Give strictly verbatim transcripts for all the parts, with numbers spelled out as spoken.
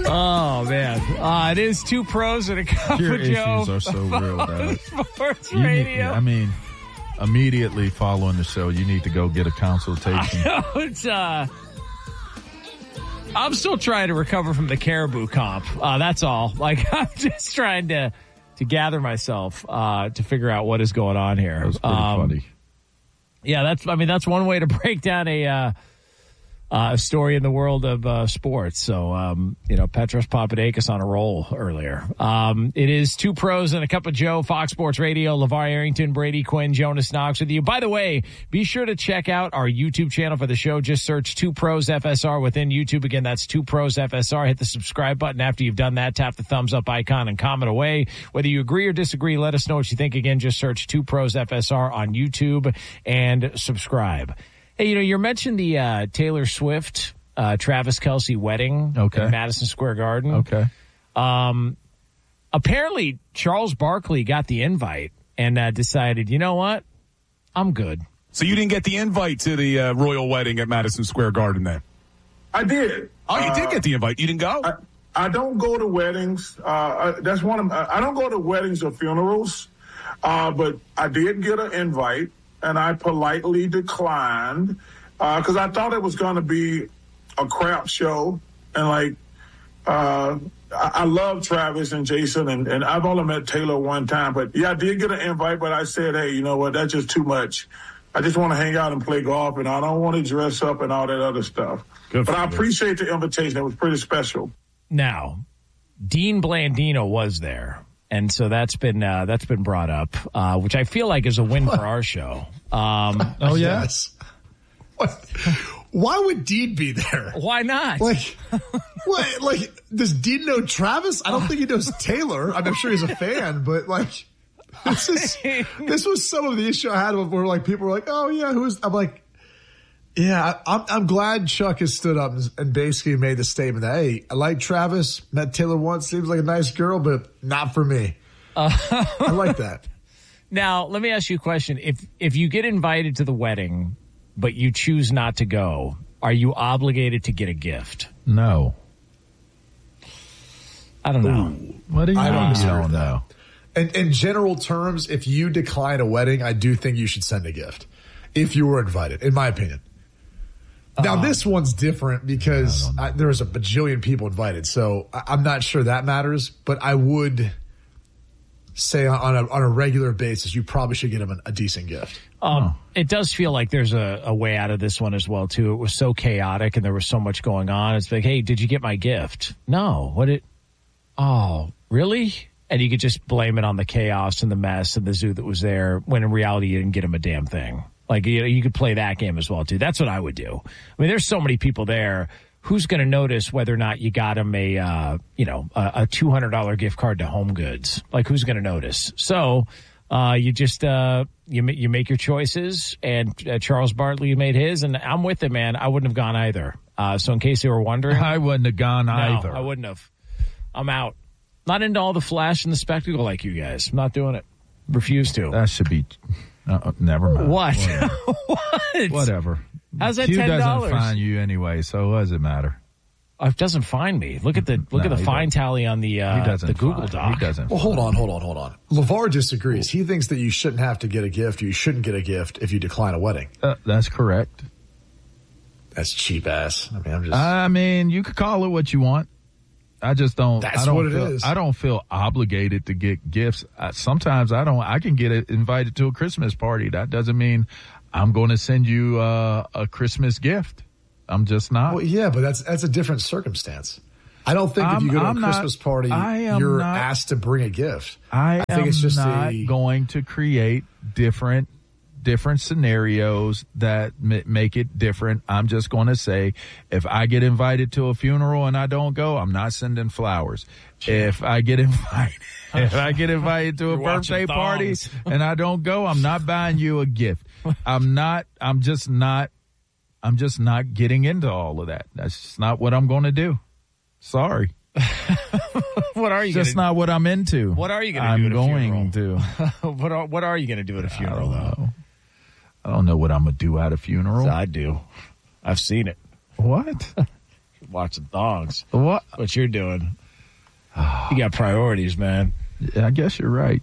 Oh, man. Uh, it is two pros and a cup Your of Joe. issues are so real, Dad. Sports You need- Radio. I mean, immediately following the show, you need to go get a consultation. I know, it's, uh, I'm still trying to recover from the Caribou comp. Uh, that's all. Like, I'm just trying to to gather myself uh, to figure out what is going on here. That was pretty Um, funny. Yeah, that's. I mean, that's one way to break down a uh, uh, a story in the world of uh, sports. So, um, you know, Petros Papadakis on a roll earlier. Um, it is two pros and a cup of Joe. Fox Sports Radio. LeVar Arrington, Brady Quinn, Jonas Knox with you. By the way, be sure to check out our YouTube channel for the show. Just search Two Pros F S R within YouTube. Again, that's Two Pros F S R. Hit the subscribe button. After you've done that, tap the thumbs up icon and comment away. Whether you agree or disagree, let us know what you think. Again, just search Two Pros F S R on YouTube and subscribe. Hey, you know, you mentioned the uh, Taylor Swift, uh, Travis Kelce wedding Okay. in Madison Square Garden. Okay. Um, apparently, Charles Barkley got the invite and uh, decided, you know what? I'm good. So you didn't get the invite to the uh, royal wedding at Madison Square Garden then? I did. Oh, you Uh, did get the invite. You didn't go? I, I don't go to weddings. Uh, I, that's one of I don't go to weddings or funerals. Uh, but I did get an invite, and I politely declined because I thought it was going to be a crap show. And like, uh, I, I love Travis and Jason, and, and I've only met Taylor one time. But yeah, I did get an invite, but I said, hey, you know what? That's just too much. I just want to hang out and play golf, and I don't want to dress up and all that other stuff. Good But for I you. appreciate the invitation. It was pretty special. Now, Dean Blandino was there, and so that's been uh, that's been brought up, uh, which I feel like is a win for our show. Um, Oh, yeah? Yes. What? Why would Dean be there? why not? Like, what? Like, does Dean know Travis? I don't think he knows Taylor. I'm sure he's a fan, but like, this is this was some of the issue I had where like people were like, "Oh yeah, who's?" I'm like, yeah, I'm I'm glad Chuck has stood up and basically made the statement that, hey, I like Travis, met Taylor once, seems like a nice girl, but not for me. I like that. Now, let me ask you a question. If if you get invited to the wedding, but you choose not to go, are you obligated to get a gift? No. I don't know. What do you I don't mean you disagree don't with that. know? In, in general terms, if you decline a wedding, I do think you should send a gift if you were invited, in my opinion. Now, this one's different because I, there was a bajillion people invited, so I, I'm not sure that matters, but I would say on a, on a regular basis, you probably should get them a, a decent gift. Um, It does feel like there's a, a way out of this one as well, too. It was so chaotic and there was so much going on. It's like, hey, did you get my gift? No. What did? Oh, really? And you could just blame it on the chaos and the mess and the zoo that was there, when in reality you didn't get him a damn thing. Like, you know, you could play that game as well, too. That's what I would do. I mean, there's so many people there. Who's going to notice whether or not you got him a, uh, you know, a, a two hundred dollars gift card to Home Goods? Like, who's going to notice? So, uh, you just, uh, you, ma- you make your choices, and uh, Charles Barkley made his, and I'm with it, man. I wouldn't have gone either. Uh, so in case you were wondering. I wouldn't have gone No, either. I wouldn't have. I'm out. Not into all the flash and the spectacle like you guys. I'm not doing it. Refuse to. That should be. Uh, never mind. What? Whatever. What? Whatever. How's that Q ten dollars? doesn't find you anyway, so what does it matter? Oh, it doesn't find me. Look at the look No, at the he fine doesn't. tally on the He uh, doesn't. the Google find- Doc. He doesn't. Well, hold on, hold on, hold on. LeVar disagrees. He thinks that you shouldn't have to get a gift. You shouldn't get a gift if you decline a wedding. Uh, that's correct. That's cheap ass. I mean, I'm just. I mean, you could call it what you want. I just don't. That's I don't what it feel, is. I don't feel obligated to get gifts. I, sometimes I don't. I can get it invited to a Christmas party. That doesn't mean I'm going to send you uh, a Christmas gift. I'm just not. Well, yeah, but that's that's a different circumstance. I don't think I'm- if you go to I'm a not- Christmas party, I am you're not- asked to bring a gift. I, think am it's just not a- going to create different different scenarios that m- make it different. I'm just going to say, if I get invited to a funeral and I don't go, I'm not sending flowers. If I get invited, if I get invited to a You're watching birthday party thongs. and I don't go, I'm not buying you a gift. I'm not. I'm just not. I'm just not getting into all of that. That's just not what I'm going to do. Sorry. What are you It's just gonna, not what I'm into. What are you going to I'm do at a going funeral? to. what are what are you going to do at a I funeral don't though? know. I don't know what I'm going to do at a funeral. I do. I've seen it. What? Watching thongs. What? What you're doing. You got priorities, man. I guess you're right.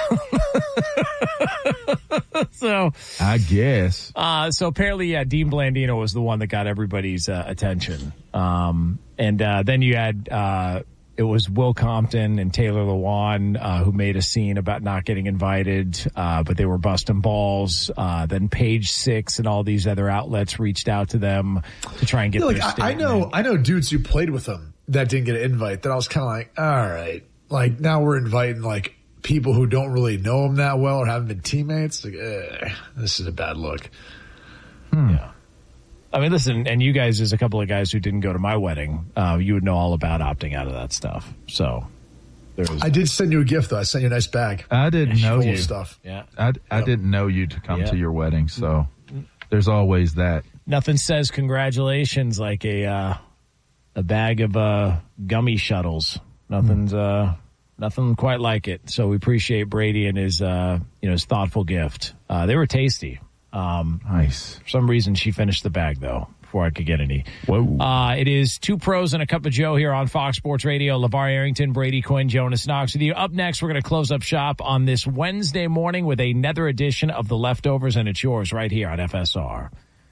So I guess. Uh, so apparently, yeah, Dean Blandino was the one that got everybody's uh, attention. Um, and uh, then you had uh, it was Will Compton and Taylor Lewan uh, who made a scene about not getting invited, uh, but they were busting balls. Uh, then Page Six and all these other outlets reached out to them to try and get. You know, their like, I, I know, I know dudes who played with them that didn't get an invite. That I was kind of like, all right, like now we're inviting like people who don't really know him that well or haven't been teammates. Like, eh, this is a bad look. Hmm. Yeah. I mean, listen, and you guys, as a couple of guys who didn't go to my wedding, uh, you would know all about opting out of that stuff. So, there was. I did send you a gift, though. I sent you a nice bag. I didn't know full you. of stuff. Yeah. I, I Yep. didn't know you to come Yep. to your wedding, so there's always that. Nothing says congratulations like a uh, a bag of uh, gummy shuttles. Nothing's uh, nothing quite like it. So we appreciate Brady and his uh, you know his thoughtful gift. Uh, they were tasty. Um, Nice. For some reason, she finished the bag, though, before I could get any. Whoa. Uh, it is Two Pros and a Cup of Joe here on Fox Sports Radio. LeVar Arrington, Brady Quinn, Jonas Knox with you. Up next, we're going to close up shop on this Wednesday morning with another edition of The Leftovers, and it's yours right here on F S R.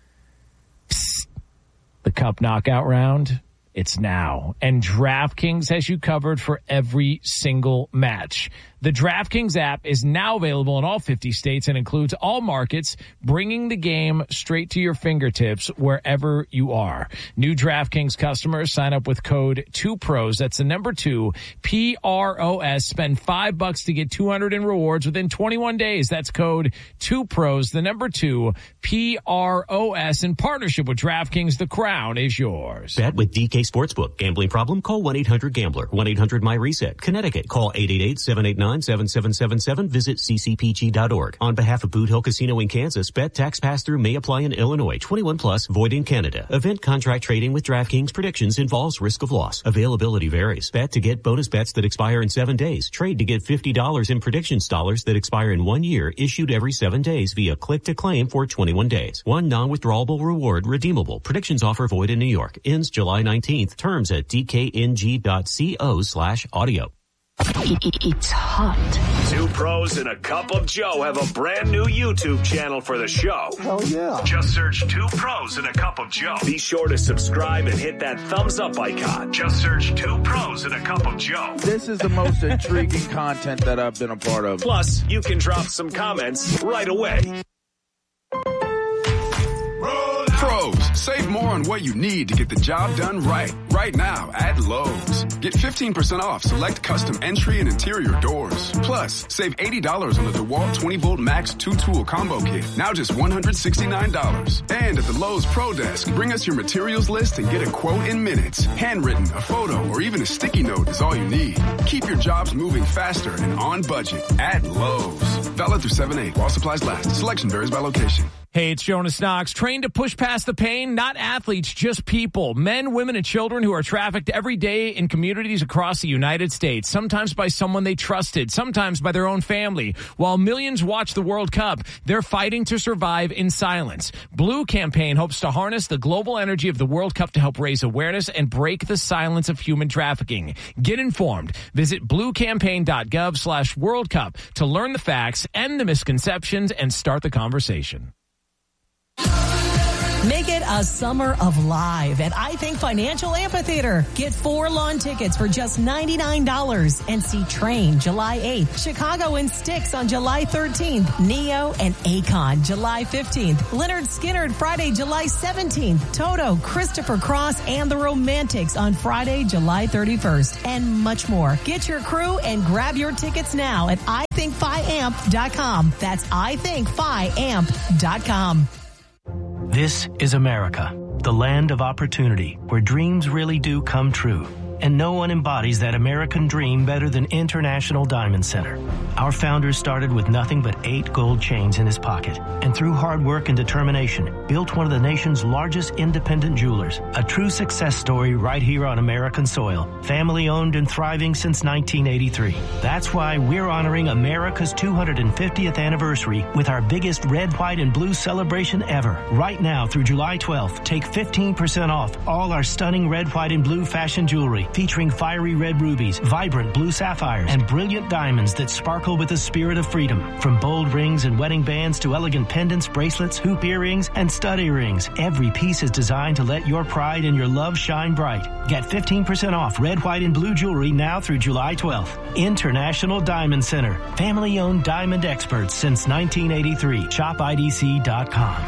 Psst. The Cup Knockout Round. It's now. And DraftKings has you covered for every single match. The DraftKings app is now available in all fifty states and includes all markets, bringing the game straight to your fingertips wherever you are. New DraftKings customers sign up with code two pros. That's the number two, P R O S. Spend five bucks to get two hundred in rewards within twenty-one days. That's code two pros, the number two, P R O S. In partnership with DraftKings, the crown is yours. Bet with D K Sportsbook. Gambling problem? Call one eight hundred gambler. one eight hundred my reset. Connecticut. Call eight eight eight, seven eight nine, seven seven seven seven. Visit c c p g dot org. On behalf of Boot Hill Casino in Kansas, bet tax pass-through may apply in Illinois. twenty-one plus, void in Canada. Event contract trading with DraftKings predictions involves risk of loss. Availability varies. Bet to get bonus bets that expire in seven days. Trade to get fifty dollars in predictions dollars that expire in one year, issued every seven days via click to claim for twenty-one days. One non-withdrawable reward redeemable. Predictions offer void in New York. Ends July nineteenth. Terms at d k n g dot co slash audio. It's hot. Two Pros and a Cup of Joe have a brand new YouTube channel for the show. Hell yeah. Just search Two Pros and a Cup of Joe. Be sure to subscribe and hit that thumbs up icon. Just search Two Pros and a Cup of Joe. This is the most intriguing content that I've been a part of. Plus, you can drop some comments right away. Pros, save more on what you need to get the job done right. Right now at Lowe's. Get fifteen percent off select custom entry and interior doors. Plus, save eighty dollars on the DeWalt twenty volt Max two tool combo kit. Now just one hundred sixty-nine dollars. And at the Lowe's Pro Desk, bring us your materials list and get a quote in minutes. Handwritten, a photo, or even a sticky note is all you need. Keep your jobs moving faster and on budget at Lowe's. Valid through seven eight while supplies last. Selection varies by location. Hey, it's Jonas Knox. Trained to push past the pain, not athletes, just people. Men, women, and children who are trafficked every day in communities across the United States. Sometimes by someone they trusted, sometimes by their own family. While millions watch the World Cup, they're fighting to survive in silence. Blue Campaign hopes to harness the global energy of the World Cup to help raise awareness and break the silence of human trafficking. Get informed. Visit bluecampaign.gov slash World Cup to learn the facts, end the misconceptions, and start the conversation. Make it a summer of live at I Think Financial Amphitheater. Get four lawn tickets for just ninety-nine dollars and see Train July eighth, Chicago and Styx on July thirteenth, Neo and Akon July fifteenth, Leonard Skinner Friday, July seventeenth, Toto, Christopher Cross, and The Romantics on Friday, July thirty-first, and much more. Get your crew and grab your tickets now at i think fi amp dot com. That's i think fi amp dot com. This is America, the land of opportunity, where dreams really do come true. And no one embodies that American dream better than International Diamond Center. Our founder started with nothing but eight gold chains in his pocket, and through hard work and determination, built one of the nation's largest independent jewelers. A true success story right here on American soil. Family owned and thriving since nineteen eighty-three. That's why we're honoring America's two hundred fiftieth anniversary with our biggest red, white, and blue celebration ever. Right now through July twelfth, take fifteen percent off all our stunning red, white, and blue fashion jewelry featuring fiery red rubies, vibrant blue sapphires, and brilliant diamonds that sparkle with the spirit of freedom. From bold rings and wedding bands to elegant pendants, bracelets, hoop earrings, and stud earrings, every piece is designed to let your pride and your love shine bright. Get fifteen percent off red, white, and blue jewelry now through July twelfth. International Diamond Center. Family-owned diamond experts since nineteen eighty-three. shop I D C dot com.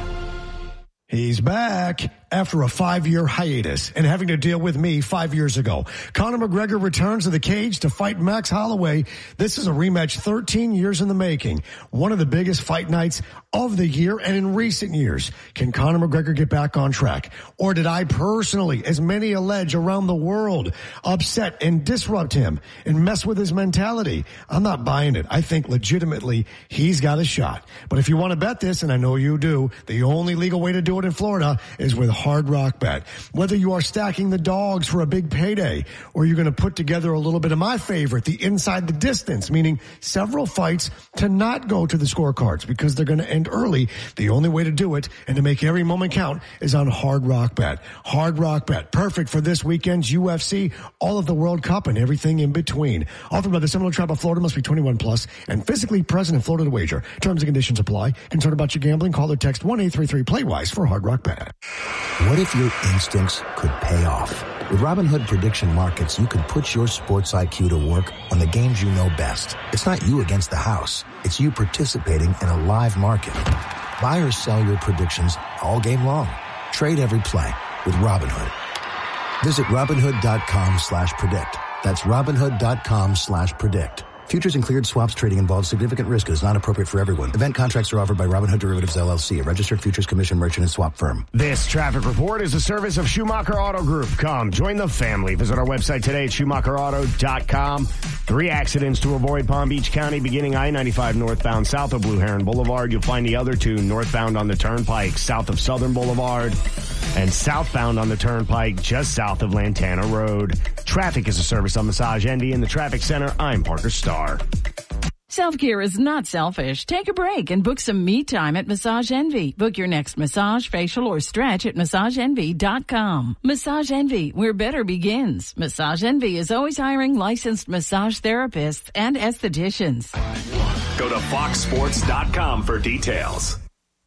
He's back after a five-year hiatus and having to deal with me five years ago. Conor McGregor returns to the cage to fight Max Holloway. This is a rematch thirteen years in the making. One of the biggest fight nights of the year and in recent years. Can Conor McGregor get back on track? Or did I personally, as many allege around the world, upset and disrupt him and mess with his mentality? I'm not buying it. I think legitimately he's got a shot. But if you want to bet this, and I know you do, the only legal way to do it in Florida is with Hard Rock Bet. Whether you are stacking the dogs for a big payday or you're going to put together a little bit of my favorite, the inside the distance, meaning several fights to not go to the scorecards because they're going to end early. The only way to do it and to make every moment count is on Hard Rock Bet. Hard Rock Bet, perfect for this weekend's U F C, all of the World Cup, and everything in between. Offered by the Seminole Tribe of Florida, must be twenty-one plus and physically present in Florida to wager. Terms and conditions apply. Concerned about your gambling? Call or text one eight three three play wise for Hard Rock Bet. What if your instincts could pay off? With Robinhood Prediction Markets, you can put your sports I Q to work on the games you know best. It's not you against the house. It's you participating in a live market. Buy or sell your predictions all game long. Trade every play with Robinhood. Visit Robinhood.com slash predict. That's Robinhood.com slash predict. Futures and cleared swaps trading involves significant risk and is not appropriate for everyone. Event contracts are offered by Robinhood Derivatives, L L C, a registered futures commission merchant and swap firm. This traffic report is a service of Schumacher Auto Group. Come, join the family. Visit our website today at Schumacher Auto dot com. Three accidents to avoid Palm Beach County, beginning I ninety-five northbound south of Blue Heron Boulevard. You'll find the other two northbound on the Turnpike south of Southern Boulevard and southbound on the Turnpike just south of Lantana Road. Traffic is a service of Massage Envy in the Traffic Center. I'm Parker Starr. Self-care is not selfish. Take a break and book some me time at Massage Envy. Book your next massage, facial, or stretch at Massage Envy dot com. Massage Envy, where better begins. Massage Envy is always hiring licensed massage therapists and estheticians. Go to Fox Sports dot com for details.